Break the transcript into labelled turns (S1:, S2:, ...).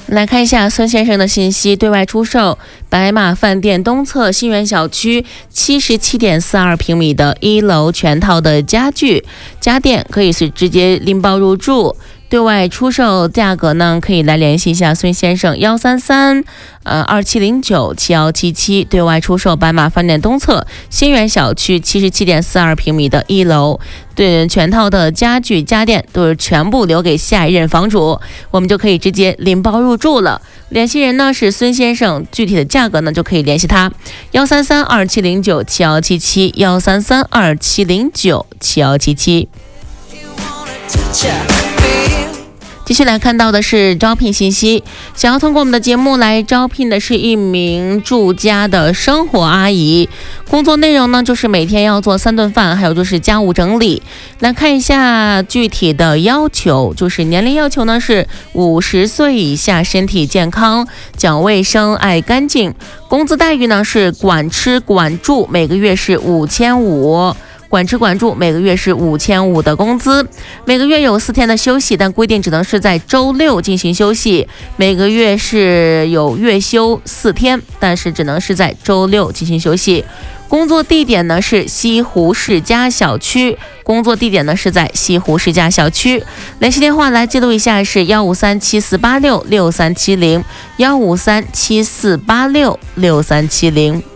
S1: 来看一下孙先生的信息，对外出售白马饭店东侧新源小区77.42平米的1楼全套的家具家电，可以是直接拎包入住。对外出售价格呢，可以来联系一下孙先生13327097177。对外出售白马饭店东侧新源小区77.42平米的1楼，对全套的家具家电都是全部留给下一任房主，我们就可以直接拎包入住了。联系人呢是孙先生，具体的价格呢就可以联系他13327097177。继续来看到的是招聘信息，想要通过我们的节目来招聘的是一名住家的生活阿姨，工作内容呢就是每天要做3顿饭，还有就是家务整理。来看一下具体的要求，就是年龄要求呢是50岁以下，身体健康，讲卫生，爱干净。工资待遇呢是管吃管住，每个月是5500。管吃管住每个月是5500的工资，每个月有4天的休息，但规定只能是在周6进行休息。每个月是有月休4天，但是只能是在周6进行休息。工作地点呢是西湖世家小区，工作地点呢是在西湖世家小区。联系电话来记录一下是15374866370，15374866370。